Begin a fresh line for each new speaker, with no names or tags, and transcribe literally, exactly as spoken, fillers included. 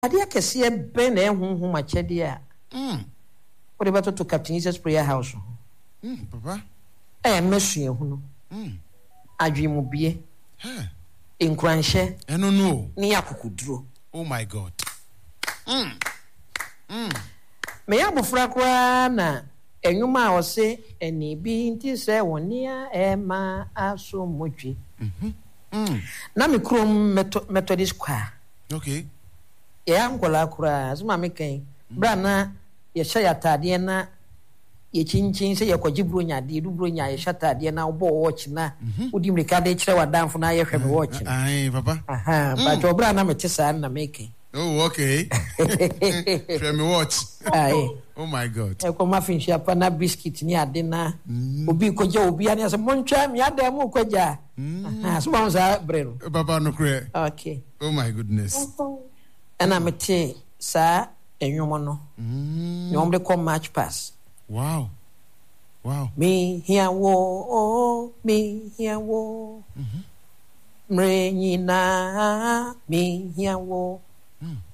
Adia kese ben e honhom achede a.
Mm.
What about to Captain Jesus Prayer House?
Mm, papa.
Eh mesu ehu no.
Mm.
Adwemu bie.
Hey.
Enkranhye.
Eno no.
Ni akukuduro.
Oh my God. Mm. Mm.
Me abofra kwa na enwuma a ose eni bi nti se wonia e ma aso modwi.
Mhm. Mm.
Na me krom Methodist choir.
Okay.
Ya nkola kura so ma me kan. Bra na ye hye yatade na ye chinchin se ye kwagibro nyade dubro nya ye hyatade na obo watch na udi mrika de kire wadanfo na ye hwe me watch.
Ai papa.
Aha, but obra na me tesa na me kan.
Oh, okay. Try me watch.
Ai.
Oh my God.
E ko ma finhia pa na biscuit ni ade na obi koja obi ani se montwa me ade mu koja. Aha, so ma za bre no.
Papa no kre.
Okay.
Oh my goodness.
And I'm te sa enwomo no.
Mm.
Nyom de come match pass.
Wow. Wow.
Me here wo oh me here wo. Mhm. Mre nyina me here wo.